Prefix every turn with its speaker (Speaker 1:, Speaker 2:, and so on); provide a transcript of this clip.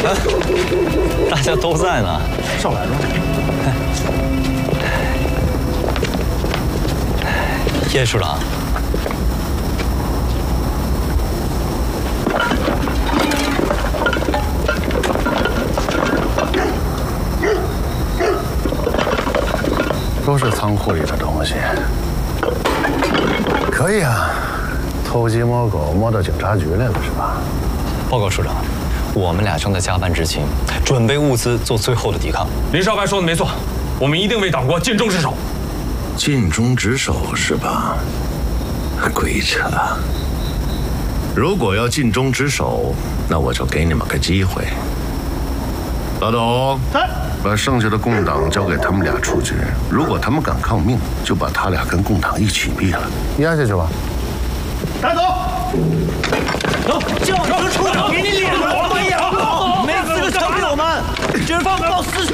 Speaker 1: 大家都在呢。
Speaker 2: 上来了。
Speaker 1: 叶处长。
Speaker 2: 都是仓库里的东西，可以啊，偷鸡摸狗摸到警察局来了是吧？
Speaker 1: 报告处长，我们俩正在加班执勤，准备物资做最后的抵抗。
Speaker 3: 林少白说的没错，我们一定为党国尽忠职守。
Speaker 4: 尽忠职守是吧？鬼扯！如果要尽忠职守，那我就给你们个机会。老董，把剩下的共党交给他们俩处决。如果他们敢抗命，就把他俩跟共党一起毙了。
Speaker 2: 压下去吧。带走。
Speaker 5: 走，叫你处长给你脸了，没资格枪毙我们，军方报私仇。